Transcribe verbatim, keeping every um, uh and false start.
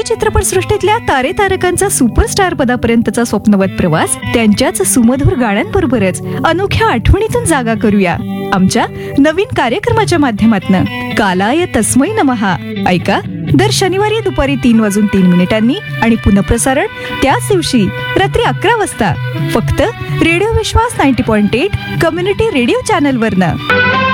चित्रपटसृष्टीतल्या तारे तारकांचा सुपरस्टार पदापर्यंतचा स्वप्नवत प्रवास त्यांच्याच सुमधुर गाण्यांबरोबरच अनोख्या आठवणीतून जागा करूया आमच्या नवीन कार्यक्रमाच्या माध्यमातून. कालाय तस्मै नमः. ऐका दर शनिवारी दुपारी तीन वाजून तीन मिनिटांनी आणि पुनःप्रसारण त्याच दिवशी रात्री अकरा वाजता फक्त रेडिओ विश्वास नव्वद पॉइंट आठ कम्युनिटी रेडिओ चॅनल वरनं.